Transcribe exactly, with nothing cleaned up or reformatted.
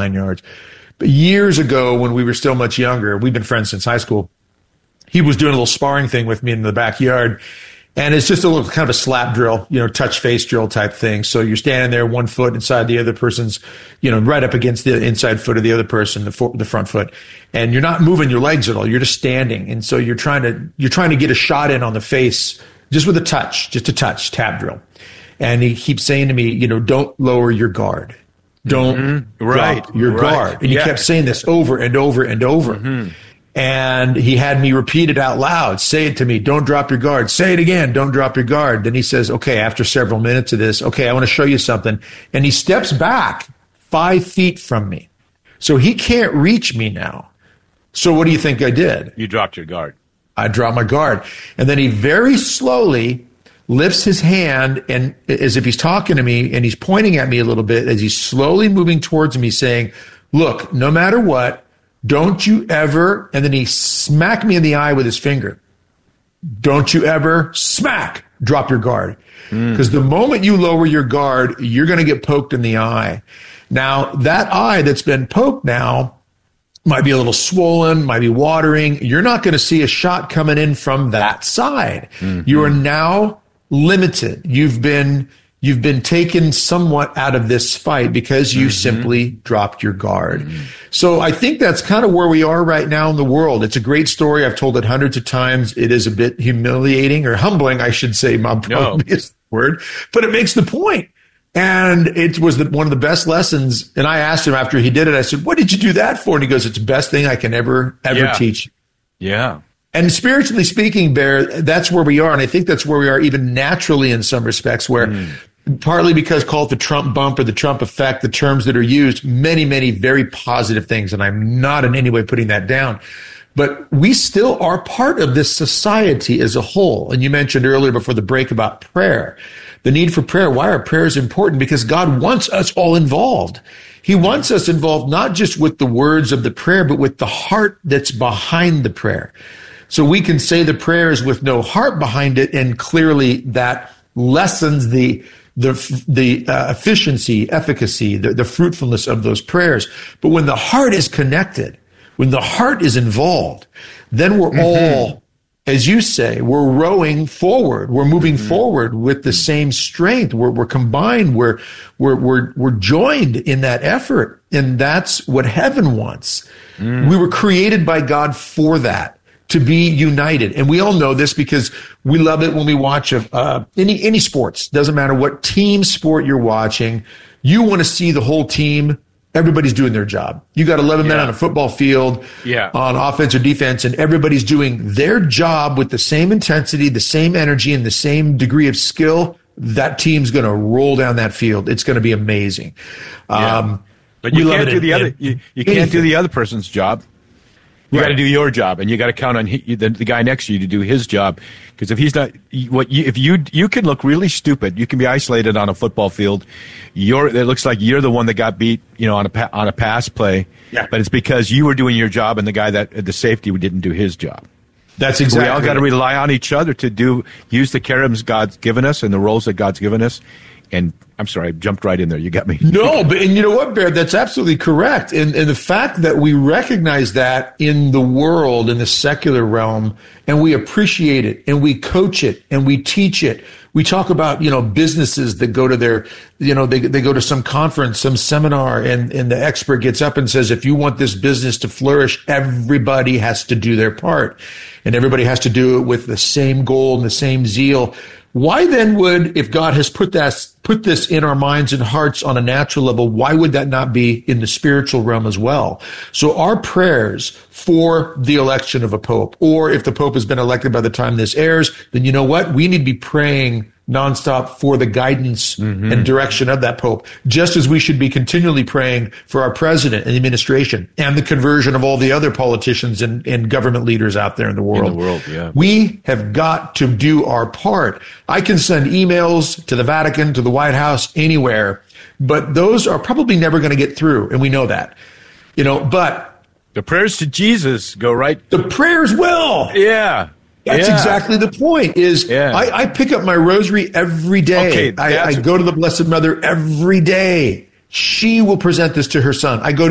nine yards. But years ago, when we were still much younger, we've been friends since high school, he was doing a little sparring thing with me in the backyard. And it's just a little kind of a slap drill, you know, touch face drill type thing. So you're standing there, one foot inside the other person's, you know, right up against the inside foot of the other person, the, fo- the front foot. And you're not moving your legs at all. You're just standing. And so you're trying to, you're trying to get a shot in on the face just with a touch, just a touch, tap drill. And he keeps saying to me, you know, don't lower your guard. Don't mm-hmm. right. drop your right. guard. And he yeah. kept saying this over and over and over. Mm-hmm. And he had me repeat it out loud. Say it to me. Don't drop your guard. Say it again. Don't drop your guard. Then he says, okay, after several minutes of this, okay, I want to show you something. And he steps back five feet from me. So he can't reach me now. So what do you think I did? You dropped your guard. I dropped my guard. And then he very slowly lifts his hand, and as if he's talking to me, and he's pointing at me a little bit as he's slowly moving towards me, saying, look, no matter what, don't you ever, and then he smacked me in the eye with his finger. Don't you ever smack, drop your guard. Because mm. the moment you lower your guard, you're going to get poked in the eye. Now, that eye that's been poked now might be a little swollen, might be watering. You're not going to see a shot coming in from that side. Mm-hmm. You are now limited. You've been You've been taken somewhat out of this fight because you mm-hmm. simply dropped your guard. Mm-hmm. So I think that's kind of where we are right now in the world. It's a great story. I've told it hundreds of times. It is a bit humiliating or humbling, I should say, my probably no. is the word, but it makes the point. And it was the, one of the best lessons. And I asked him after he did it, I said, what did you do that for? And he goes, it's the best thing I can ever, ever yeah. teach. Yeah. And spiritually speaking, Bear, that's where we are. And I think that's where we are even naturally in some respects, where mm. partly because call it the Trump bump or the Trump effect, the terms that are used, many, many very positive things. And I'm not in any way putting that down. But we still are part of this society as a whole. And you mentioned earlier before the break about prayer, the need for prayer. Why are prayers important? Because God wants us all involved. He wants us involved not just with the words of the prayer, but with the heart that's behind the prayer. So we can say the prayers with no heart behind it, and clearly that lessens the the the uh, efficiency, efficacy, the, the fruitfulness of those prayers. But when the heart is connected, when the heart is involved, then we're mm-hmm. all, as you say, we're rowing forward. We're moving mm-hmm. forward with the same strength. We're we're combined. We're we're we're we're joined in that effort, and that's what heaven wants. Mm. We were created by God for that. To be united. And we all know this because we love it when we watch uh, any any sports. Doesn't matter what team sport you're watching. You want to see the whole team. Everybody's doing their job. You got eleven yeah. men on a football field yeah. on offense or defense, and everybody's doing their job with the same intensity, the same energy, and the same degree of skill. That team's going to roll down that field. It's going to be amazing. Yeah. Um, but you can't do the other. You, you can't do the other person's job. You right. got to do your job, and you got to count on he, the, the guy next to you to do his job. Because if he's not, what you, if you you can look really stupid, you can be isolated on a football field. You're it looks like you're the one that got beat, you know, on a on a pass play. Yeah. But it's because you were doing your job, and the guy that the safety didn't do his job. That's exactly. We all got to rely on each other to do use the cherubims God's given us and the roles that God's given us. And I'm sorry, I jumped right in there. You got me. No, but and you know what, Bear? That's absolutely correct. And, and the fact that we recognize that in the world, in the secular realm, and we appreciate it, and we coach it, and we teach it. We talk about, you know, businesses that go to their, you know, they they go to some conference, some seminar, and, and the expert gets up and says, if you want this business to flourish, everybody has to do their part. And everybody has to do it with the same goal and the same zeal. Why then would, if God has put that, put this in our minds and hearts on a natural level, why would that not be in the spiritual realm as well? So our prayers for the election of a pope, or if the pope has been elected by the time this airs, then you know what? We need to be praying nonstop for the guidance mm-hmm. and direction of that pope, just as we should be continually praying for our president and the administration and the conversion of all the other politicians and, and government leaders out there in the world. In the world, yeah. We have got to do our part. I can send emails to the Vatican, to the White House, anywhere, but those are probably never going to get through, and we know that. You know, but the prayers to Jesus go right. The prayers will. Yeah. That's yeah. exactly the point, is yeah. I, I pick up my rosary every day. Okay, I, I go to the Blessed Mother every day. She will present this to her son. I go to